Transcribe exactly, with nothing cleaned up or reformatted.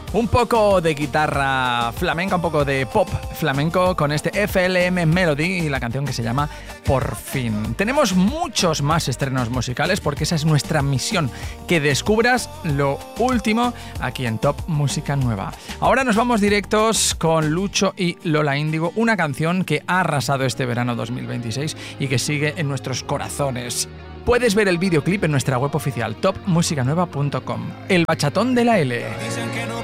Un poco de guitarra flamenca, un poco de pop flamenco con este F L M Melody y la canción que se llama Por fin. Tenemos muchos más estrenos musicales porque esa es nuestra misión, que descubras lo último aquí en Top Música Nueva. Ahora nos vamos directos con Lucho y Lola Índigo, una canción que ha arrasado este verano dos mil veintiséis y que sigue en nuestros corazones. Puedes ver el videoclip en nuestra web oficial top musica nueva punto com. El bachatón de la L.